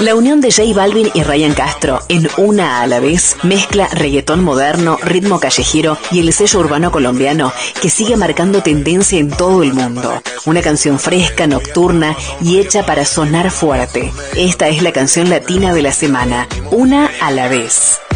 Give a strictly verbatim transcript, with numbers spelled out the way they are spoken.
La unión de J Balvin y Ryan Castro en Una a la vez mezcla reggaetón moderno, ritmo callejero y el sello urbano colombiano que sigue marcando tendencia en todo el mundo. Una canción fresca, nocturna y hecha para sonar fuerte. Esta es la canción latina de la semana, Una a la vez.